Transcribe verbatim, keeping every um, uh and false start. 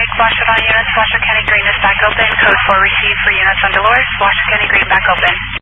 Lake, Washoe Valley units, Washoe County Green is back open. Code four received for units on Dolores, Washoe County Green back open.